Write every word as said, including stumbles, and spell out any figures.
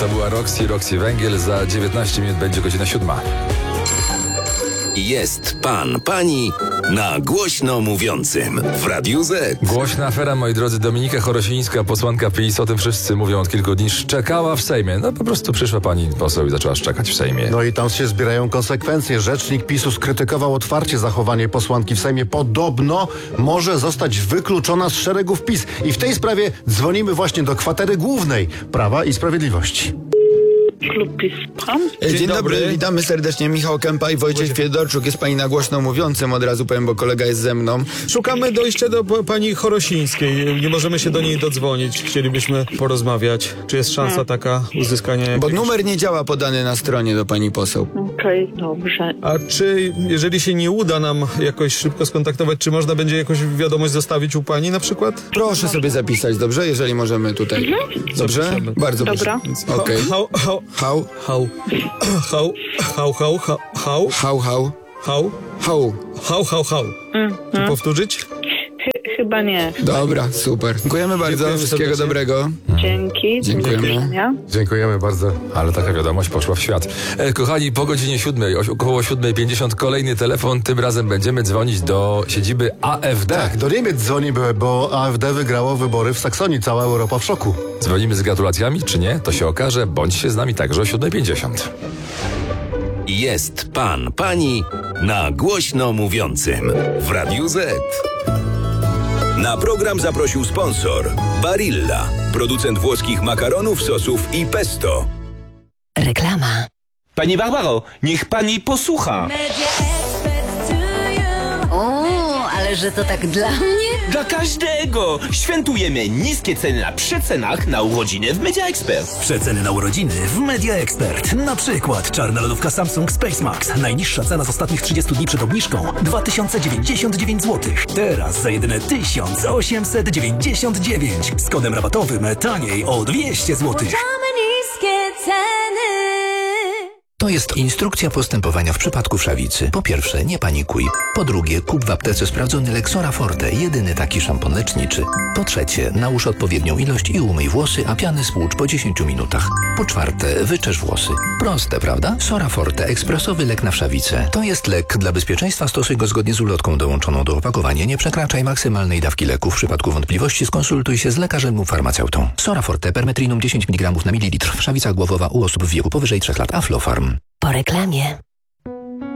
To była Roxy, Roxy Węgiel. Za dziewiętnaście minut będzie godzina siódma. Jest pan, pani na głośno mówiącym w Radiu Z. Głośna afera, moi drodzy. Dominika Chorosińska, posłanka PiS, o tym wszyscy mówią od kilku dni, szczekała w Sejmie. No po prostu przyszła pani poseł i zaczęła szczekać w Sejmie. No i tam się zbierają konsekwencje. Rzecznik PiSu skrytykował otwarcie zachowanie posłanki w Sejmie. Podobno może zostać wykluczona z szeregów PiS. I w tej sprawie dzwonimy właśnie do kwatery głównej Prawa i Sprawiedliwości. Klub PiS, pan? Dzień, Dzień dobry. dobry, witamy serdecznie. Michał Kępa i Wojciech Fiedorczuk. Jest pani na głośno mówiącym, od razu powiem, bo kolega jest ze mną. Szukamy dojścia do p- pani Chorosińskiej. Nie możemy się do niej dodzwonić. Chcielibyśmy porozmawiać. Czy jest szansa taka uzyskania Bo jakiegoś... numer nie działa podany na stronie do pani poseł. Okej, dobrze. A czy, jeżeli się nie uda nam jakoś szybko skontaktować, czy można będzie jakąś wiadomość zostawić u pani na przykład? Proszę sobie zapisać, dobrze? Jeżeli możemy tutaj. Dobrze? Zapiszemy. Bardzo Dobra. proszę. Okej. How, how, How? how, how, how, how, how, how, How, how? how, How? how, how, how. Czy powtórzyć? Ch- chyba nie. Dobra, super. Dziękujemy bardzo. Dziękujemy Wszystkiego serdecznie. dobrego. Dzięki. Dziękujemy. Do widzenia. Dziękujemy bardzo. Ale taka wiadomość poszła w świat. E, kochani, po godzinie siódmej, o- około siódmej pięćdziesiąt kolejny telefon. Tym razem będziemy dzwonić do siedziby A F D. Tak, do Niemiec dzwonimy, bo A F D wygrało wybory w Saksonii. Cała Europa w szoku. Dzwonimy z gratulacjami, czy nie? To się okaże. Bądźcie z nami także o siódmej pięćdziesiąt. Jest pan, pani na głośno mówiącym w Radiu Z. Na program zaprosił sponsor Barilla, producent włoskich makaronów, sosów i pesto. Reklama. Pani Barbaro, niech pani posłucha. O, ale że to tak dla mnie? Dla każdego! Świętujemy niskie ceny na przecenach na urodziny w Media Expert. Przeceny na urodziny w Media Expert. Na przykład czarna lodówka Samsung Space Max. Najniższa cena z ostatnich trzydziestu dni przed obniżką dwa tysiące dziewięćdziesiąt dziewięć złotych. Teraz za jedyne tysiąc osiemset dziewięćdziesiąt dziewięć. Z kodem rabatowym taniej o dwieście złotych. To jest instrukcja postępowania w przypadku wszawicy. Po pierwsze, nie panikuj. Po drugie, kup w aptece sprawdzony Lexora Forte, jedyny taki szampon leczniczy. Po trzecie, nałóż odpowiednią ilość i umyj włosy, a piany spłucz po dziesięciu minutach. Po czwarte, wyczesz włosy. Proste, prawda? Sora Forte, ekspresowy lek na wszawicę. To jest lek. Dla bezpieczeństwa stosuj go zgodnie z ulotką dołączoną do opakowania. Nie przekraczaj maksymalnej dawki leku. W przypadku wątpliwości skonsultuj się z lekarzem lub farmaceutą. Sora Forte, permetrinum dziesięć miligramów na mililitr. Wszawica głowowa u osób w wieku powyżej trzech lat. Aflofarm. Po reklamie.